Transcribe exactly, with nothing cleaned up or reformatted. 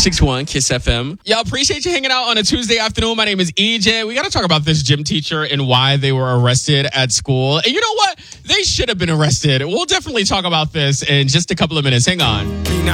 ninety-six point one Kiss F M. Y'all, appreciate you hanging out on a Tuesday afternoon. My name is E J. We got to talk about this gym teacher and why they were arrested at school. And you know what? They should have been arrested. We'll definitely talk about this in just a couple of minutes. Hang on.